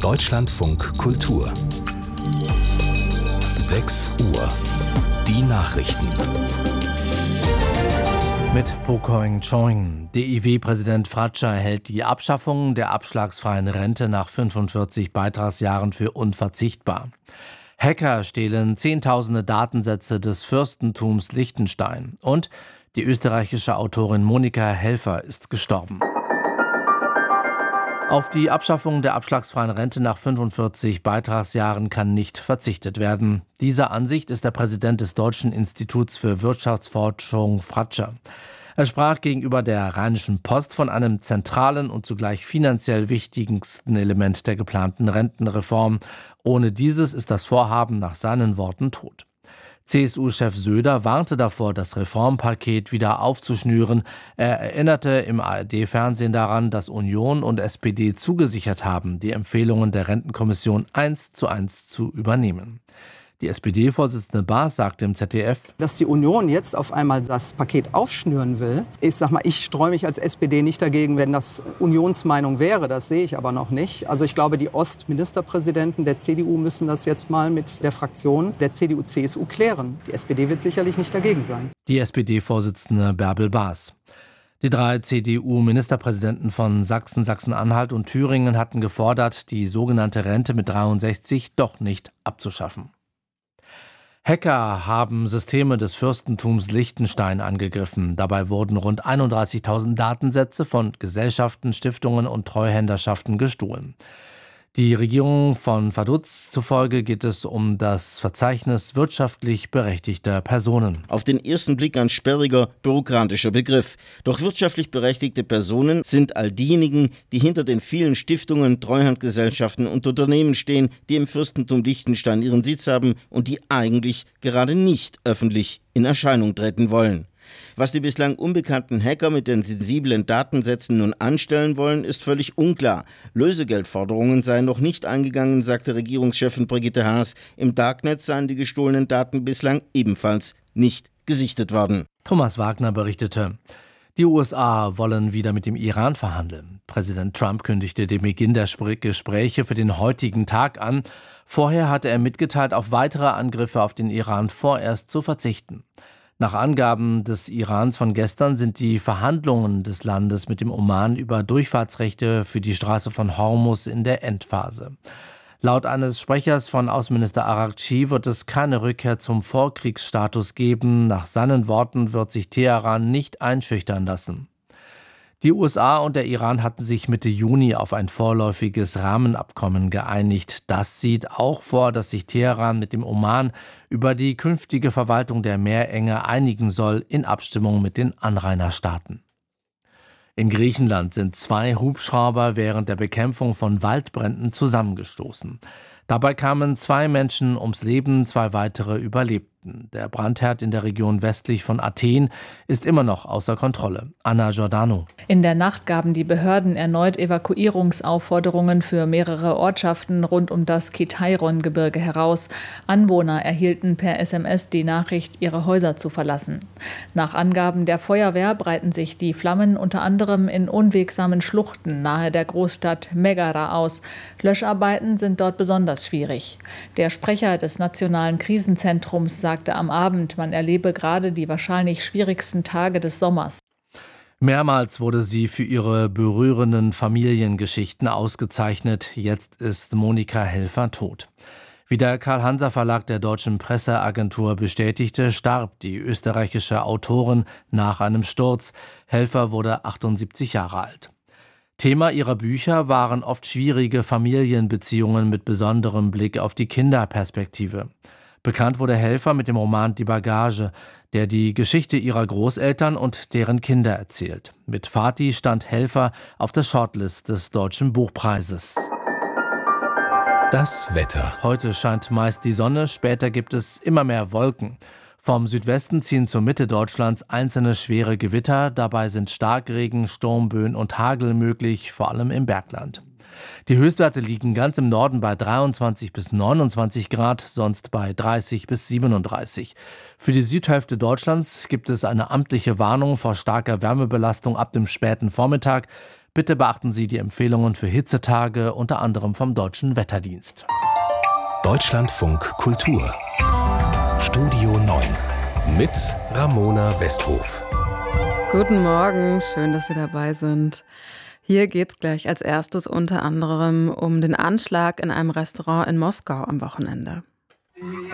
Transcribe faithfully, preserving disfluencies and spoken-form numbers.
Deutschlandfunk Kultur. sechs Uhr. Die Nachrichten. Mit Pokoing Choing. D I W-Präsident Fratscher hält die Abschaffung der abschlagsfreien Rente nach fünfundvierzig Beitragsjahren für unverzichtbar. Hacker stehlen Zehntausende Datensätze des Fürstentums Liechtenstein. Und die österreichische Autorin Monika Helfer ist gestorben. Auf die Abschaffung der abschlagsfreien Rente nach fünfundvierzig Beitragsjahren kann nicht verzichtet werden. Dieser Ansicht ist der Präsident des Deutschen Instituts für Wirtschaftsforschung Fratscher. Er sprach gegenüber der Rheinischen Post von einem zentralen und zugleich finanziell wichtigsten Element der geplanten Rentenreform. Ohne dieses ist das Vorhaben nach seinen Worten tot. C S U-Chef Söder warnte davor, das Reformpaket wieder aufzuschnüren. Er erinnerte im A R D-Fernsehen daran, dass Union und S P D zugesichert haben, die Empfehlungen der Rentenkommission eins zu eins zu übernehmen. Die S P D-Vorsitzende Baas sagte im Z D F, dass die Union jetzt auf einmal das Paket aufschnüren will. Ich sag mal, ich streue mich als S P D nicht dagegen, wenn das Unionsmeinung wäre. Das sehe ich aber noch nicht. Also ich glaube, die Ostministerpräsidenten der C D U müssen das jetzt mal mit der Fraktion der C D U C S U klären. Die S P D wird sicherlich nicht dagegen sein. Die S P D-Vorsitzende Bärbel Baas. Die drei C D U-Ministerpräsidenten von Sachsen, Sachsen-Anhalt und Thüringen hatten gefordert, die sogenannte Rente mit dreiundsechzig doch nicht abzuschaffen. Hacker haben Systeme des Fürstentums Liechtenstein angegriffen. Dabei wurden rund einunddreißigtausend Datensätze von Gesellschaften, Stiftungen und Treuhänderschaften gestohlen. Die Regierung von Vaduz zufolge geht es um das Verzeichnis wirtschaftlich berechtigter Personen. Auf den ersten Blick ein sperriger, bürokratischer Begriff. Doch wirtschaftlich berechtigte Personen sind all diejenigen, die hinter den vielen Stiftungen, Treuhandgesellschaften und Unternehmen stehen, die im Fürstentum Liechtenstein ihren Sitz haben und die eigentlich gerade nicht öffentlich in Erscheinung treten wollen. Was die bislang unbekannten Hacker mit den sensiblen Datensätzen nun anstellen wollen, ist völlig unklar. Lösegeldforderungen seien noch nicht eingegangen, sagte Regierungschefin Brigitte Haas. Im Darknet seien die gestohlenen Daten bislang ebenfalls nicht gesichtet worden. Thomas Wagner berichtete. Die U S A wollen wieder mit dem Iran verhandeln. Präsident Trump kündigte den Beginn der Gespräche für den heutigen Tag an. Vorher hatte er mitgeteilt, auf weitere Angriffe auf den Iran vorerst zu verzichten. Nach Angaben des Irans von gestern sind die Verhandlungen des Landes mit dem Oman über Durchfahrtsrechte für die Straße von Hormuz in der Endphase. Laut eines Sprechers von Außenminister Araghchi wird es keine Rückkehr zum Vorkriegsstatus geben. Nach seinen Worten wird sich Teheran nicht einschüchtern lassen. Die U S A und der Iran hatten sich Mitte Juni auf ein vorläufiges Rahmenabkommen geeinigt. Das sieht auch vor, dass sich Teheran mit dem Oman über die künftige Verwaltung der Meerenge einigen soll, in Abstimmung mit den Anrainerstaaten. In Griechenland sind zwei Hubschrauber während der Bekämpfung von Waldbränden zusammengestoßen. Dabei kamen zwei Menschen ums Leben, zwei weitere überlebten. Der Brandherd in der Region westlich von Athen ist immer noch außer Kontrolle. Anna Giordano. In der Nacht gaben die Behörden erneut Evakuierungsaufforderungen für mehrere Ortschaften rund um das Kitairon-Gebirge heraus. Anwohner erhielten per S M S die Nachricht, ihre Häuser zu verlassen. Nach Angaben der Feuerwehr breiten sich die Flammen unter anderem in unwegsamen Schluchten nahe der Großstadt Megara aus. Löscharbeiten sind dort besonders schwierig. Der Sprecher des Nationalen Krisenzentrums sagte am Abend, man erlebe gerade die wahrscheinlich schwierigsten Tage des Sommers. Mehrmals wurde sie für ihre berührenden Familiengeschichten ausgezeichnet. Jetzt ist Monika Helfer tot. Wie der Karl-Hanser-Verlag der Deutschen Presseagentur bestätigte, starb die österreichische Autorin nach einem Sturz. Helfer wurde achtundsiebzig Jahre alt. Thema ihrer Bücher waren oft schwierige Familienbeziehungen mit besonderem Blick auf die Kinderperspektive. Bekannt wurde Helfer mit dem Roman Die Bagage, der die Geschichte ihrer Großeltern und deren Kinder erzählt. Mit Fatih stand Helfer auf der Shortlist des Deutschen Buchpreises. Das Wetter. Heute scheint meist die Sonne, später gibt es immer mehr Wolken. Vom Südwesten ziehen zur Mitte Deutschlands einzelne schwere Gewitter. Dabei sind Starkregen, Sturmböen und Hagel möglich, vor allem im Bergland. Die Höchstwerte liegen ganz im Norden bei dreiundzwanzig bis neunundzwanzig Grad, sonst bei dreißig bis siebenunddreißig. Für die Südhälfte Deutschlands gibt es eine amtliche Warnung vor starker Wärmebelastung ab dem späten Vormittag. Bitte beachten Sie die Empfehlungen für Hitzetage, unter anderem vom Deutschen Wetterdienst. Deutschlandfunk Kultur Studio neun mit Ramona Westhof. Guten Morgen, schön, dass Sie dabei sind. Hier geht's gleich als erstes unter anderem um den Anschlag in einem Restaurant in Moskau am Wochenende.